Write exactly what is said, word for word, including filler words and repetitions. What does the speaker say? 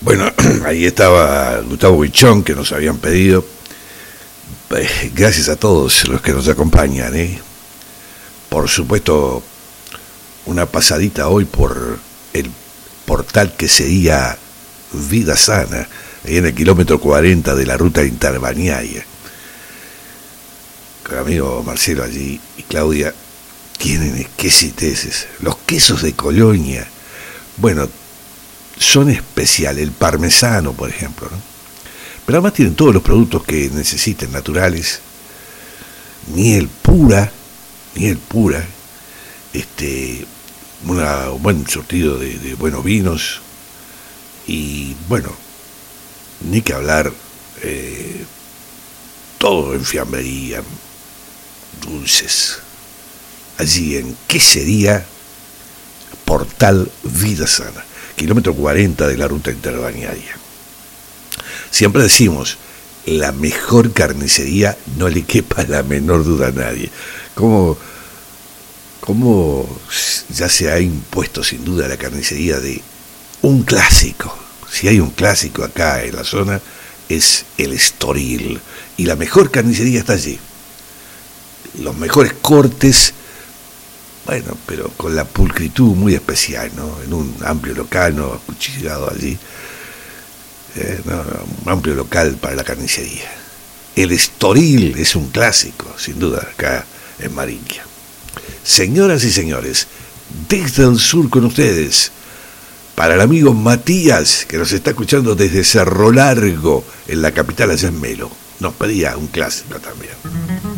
Bueno, ahí estaba Gustavo Huichón, que nos habían pedido. Eh, gracias a todos los que nos acompañan, ¿eh? Por supuesto, una pasadita hoy por el portal que sería Vida Sana, ahí en el kilómetro cuarenta de la ruta interbaniaria. Con el amigo Marcelo allí y Claudia tienen exquisiteces. Los quesos de Colonia, bueno, son especiales. El parmesano, por ejemplo, ¿no? Pero además tienen todos los productos que necesiten, naturales. Miel pura, miel pura, este, una, un buen surtido de, de buenos vinos. Y bueno, ni que hablar, eh, todo en fiambrería, dulces. Allí en Quesería Portal Vida Sana, kilómetro cuarenta de la ruta interbaniaria. Siempre decimos, la mejor carnicería, no le quepa la menor duda a nadie. Como, como ya se ha impuesto sin duda la carnicería de un clásico. Si hay un clásico acá en la zona, es el Estoril. Y la mejor carnicería está allí. Los mejores cortes, bueno, pero con la pulcritud muy especial, ¿no? En un amplio local, no acuchillado allí. Eh, no, no, un amplio local para la carnicería. El Estoril es un clásico, sin duda, acá en Marindia. Señoras y señores, desde el sur con ustedes, para el amigo Matías, que nos está escuchando desde Cerro Largo, en la capital, allá en Melo. Nos pedía un clásico también.